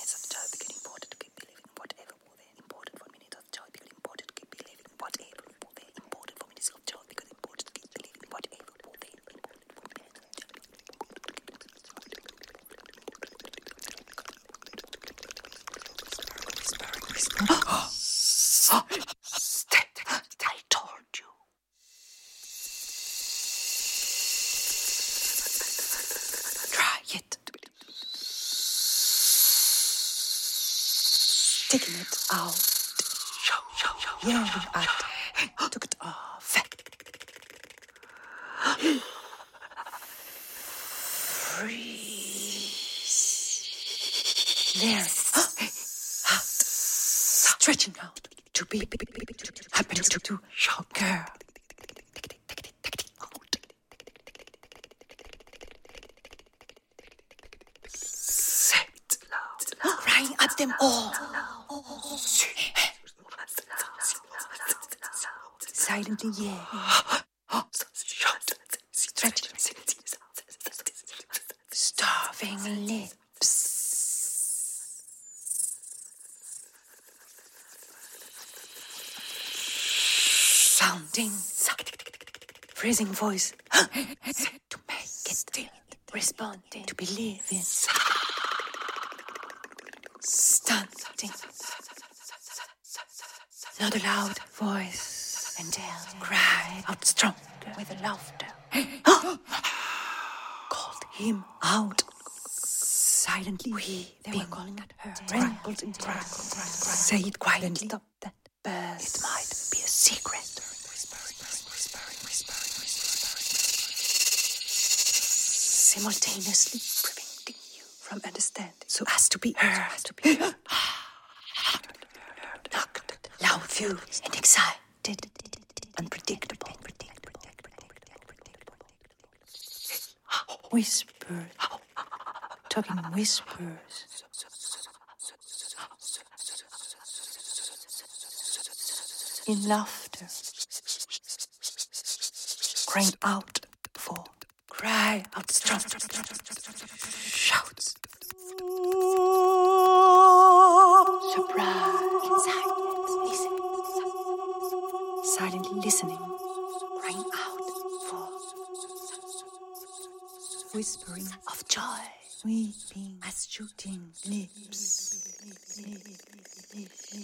minutes of joy, become important to keep believing whatever will be important for minutes of joy, become important to keep believing whatever will be important for minutes of joy, because important to keep believing whatever will be important for minutes of joy. I told you. Try it. Sticking it out. Yeah, I took it off. Freeze. There. Out. Stretching out. To be happens to girl. Set loud. Crying at them all. Silently, yeah. Stretching. Starving lips. Sounding. Freezing voice. To make it still. Responding. To believe in. Stunting. Not a loud voice. And they'll cry out stronger with laughter. Called him out. Silently, they were calling at her. Trembled in cry. Say it quietly. Stop that buzz. It might be a secret. Simultaneously preventing you from understanding, so as to be heard. Loud views and excited. Unpredictable. Whispers. Talking whispers. In laughter. Crying out for. Cry out strong. Shouts. Surprise. Silently listening. Crying out for. Whispering of joy. Weeping as shooting lips.